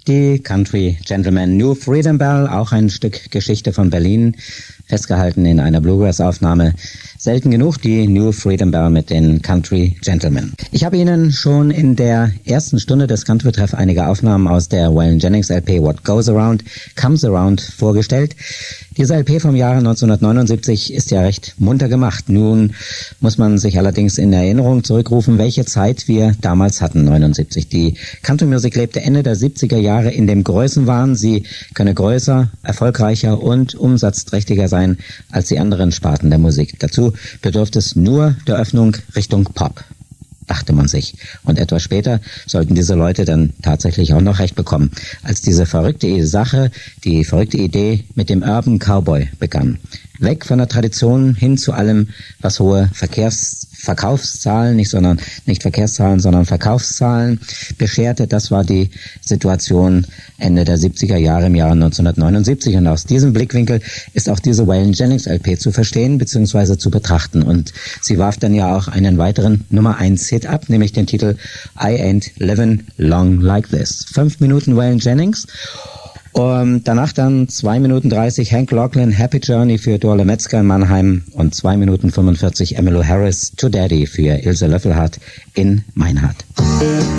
Die Country Gentlemen, New Freedom Bell, auch ein Stück Geschichte von Berlin, festgehalten in einer Bluegrass-Aufnahme. Selten genug die New Freedom Bell mit den Country Gentlemen. Ich habe Ihnen schon in der ersten Stunde des Country-Treff einige Aufnahmen aus der Waylon Jennings LP What Goes Around, Comes Around vorgestellt. Diese LP vom Jahre 1979 ist ja recht munter gemacht. Nun muss man sich allerdings in Erinnerung zurückrufen, welche Zeit wir damals hatten, 79. Die Country-Musik lebte Ende der 70er Jahre in dem Größenwahn. Sie könne größer, erfolgreicher und umsatzträchtiger sein als die anderen Sparten der Musik. Dazu bedurfte es nur der Öffnung Richtung Pop, dachte man sich. Und etwas später sollten diese Leute dann tatsächlich auch noch recht bekommen, als diese verrückte Sache, die verrückte Idee mit dem Urban Cowboy begann. Weg von der Tradition hin zu allem, was hohe Verkaufszahlen, nicht Verkehrszahlen, sondern Verkaufszahlen bescherte. Das war die Situation Ende der 70er Jahre im Jahre 1979. Und aus diesem Blickwinkel ist auch diese Waylon Jennings LP zu verstehen bzw. zu betrachten. Und sie warf dann ja auch einen weiteren Nummer-1-Hit ab, nämlich den Titel I Ain't Livin' Long Like This. 5 Minuten Waylon Jennings. Und danach dann 2 Minuten 30 Hank Locklin, Happy Journey für Dorle Metzger in Mannheim und 2 Minuten 45 Emmylou Harris, To Daddy für Ilse Löffelhardt in Meinhardt.